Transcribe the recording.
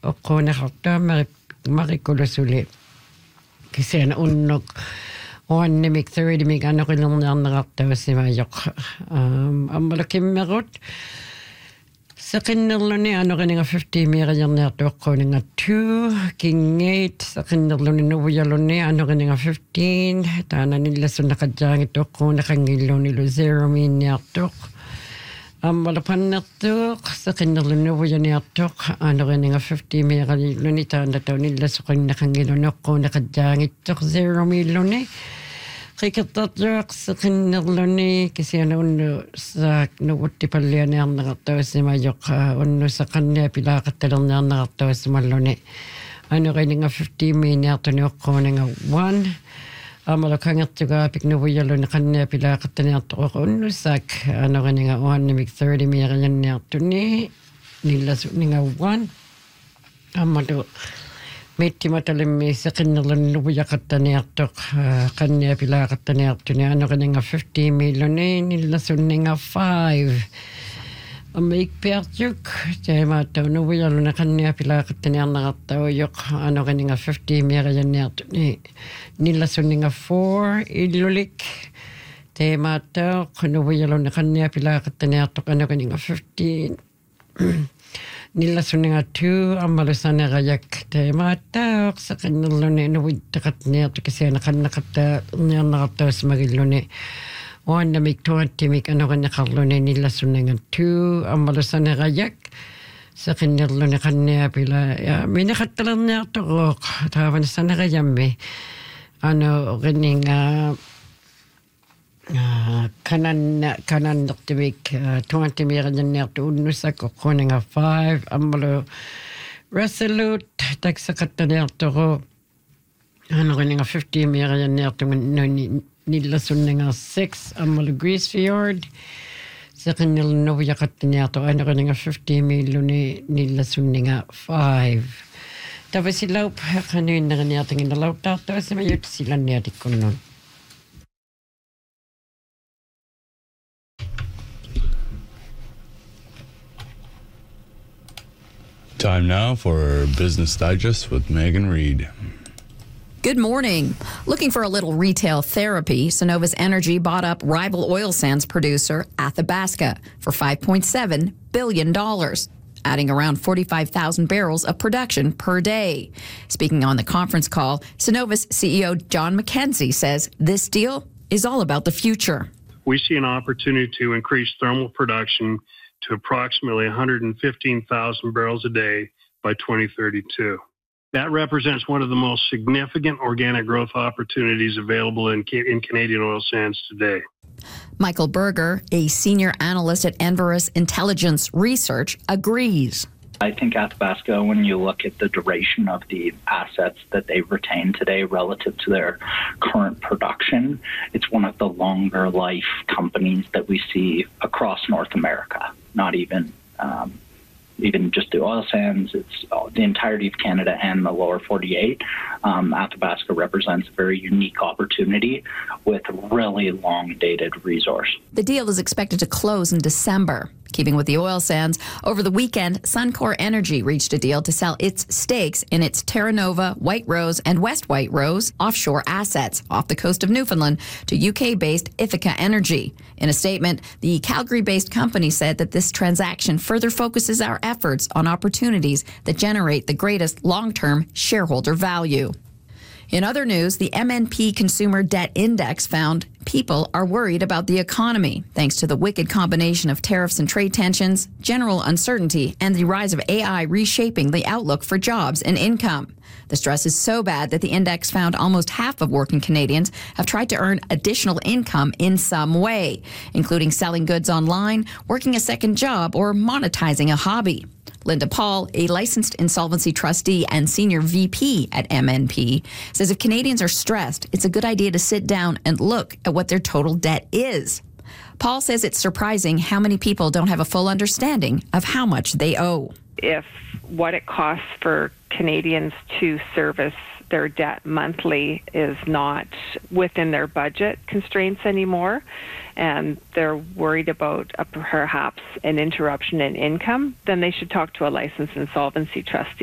oqquunaqartua mariqulusuli kisiana unnuk oannimik 30-mik anoqillerniarneqartavassimajoq ammalakimmerut seqinnerluni anoqiniga 50-miiqajerniartuoqquuninga 2 kingate seqinnerluni nuvujaluni anoqiniga 15 taananillassunnaqajjaangittuoqquunaqangilluni 0 miinniartuq аммалапаннертуоқ сеқиннерлуннувуяниартоқ аанерининга 50 мииқалиллуни таанатаунилласоқиннақангилунеққуунеқаджаангиттоқ 0 мииллуни қикертартуақ сеқиннерлуни кисианаунну саак нугуттипаллианиарнеқартавассимаажоқ унну сақанниа пилаақатталерниарнеқартавассималлуни аанерининга 50 мииниартуни оққуунинга 1 амалакангертугаапик нувуялуни қанниа пилаақаттаниартоқ уннусаак анорининга уаннимик 30 миирианниартуни нилласунинга 1 аммалу миттиматалимми сеқиннерлуни нувуяқаттаниартоқ қанниа пилаақаттаниартуни анорининга 50 мииллуни нилласуннинга 5 аммикпиартук таимааттау нувуялуни қанниа пилаақаттаниарнеқартауйоқ анорининга 50 миирианниартуни нилласуннинга 4 иллулик таимааттау нувуялуни қанниа пилаақаттаниартоқ анорининга 15 нилласуннинга 2 аммалусанераяк таимааттау сеқиннерлуни нувиттеқатниарту кисиана қаннеқатта ерниарнеқартавассимагиллуни оаннамик 20-мик аноринеқарлуни нилласуннинга 2 аммалусанераяк сеқиннерлуни қанниа пила я минеқатталерниартороқ тааванассанераямми анорининга кананнертимик 20 миирианниарту уннусак оққунинга 5 аммалу resolute таксақаттаниартору анорининга 50 миирианниарту нилласуннинга 6 аммалу Greasefjord сеқиннерлунувиақаттаниарту анорининга 50 мииллуни нилласуннинга 5 тавасилауп қануиннериниартингиннерлауптаартавассимают силанниатиккуннун. Time now for Business Digest with Megan Reed. Good morning. Looking for a little retail therapy, Cenovus Energy bought up rival oil sands producer Athabasca for $5.7 billion, adding around 45,000 barrels of production per day. Speaking on the conference call, Cenovus CEO John McKenzie says this deal is all about the future. We see an opportunity to increase thermal production to approximately 115,000 barrels a day by 2032. That represents one of the most significant organic growth opportunities available in Canadian oil sands today. Michael Berger, a senior analyst at Enverus Intelligence Research, agrees. I think Athabasca, when you look at the duration of the assets that they've retained today relative to their current production, it's one of the longer life companies that we see across North America, not even just the oil sands. It's the entirety of Canada and the lower 48. Athabasca represents a very unique opportunity with really long-dated resource. The deal is expected to close in December. Keeping with the oil sands, over the weekend, Suncor Energy reached a deal to sell its stakes in its Terra Nova, White Rose, and West White Rose offshore assets off the coast of Newfoundland to UK-based Ithaca Energy. In a statement, the Calgary-based company said that this transaction further focuses our efforts on opportunities that generate the greatest long-term shareholder value. In other news, the MNP Consumer Debt Index found people are worried about the economy, thanks to the wicked combination of tariffs and trade tensions, general uncertainty, and the rise of AI reshaping the outlook for jobs and income. The stress is so bad that the index found almost half of working Canadians have tried to earn additional income in some way, including selling goods online, working a second job, or monetizing a hobby. Linda Paul, a licensed insolvency trustee and senior VP at MNP, says if Canadians are stressed, it's a good idea to sit down and look at what their total debt is. Paul says it's surprising how many people don't have a full understanding of how much they owe. If what it costs for Canadians to service their debt monthly is not within their budget constraints anymore, and they're worried about perhaps an interruption in income, then they should talk to a licensed insolvency trustee.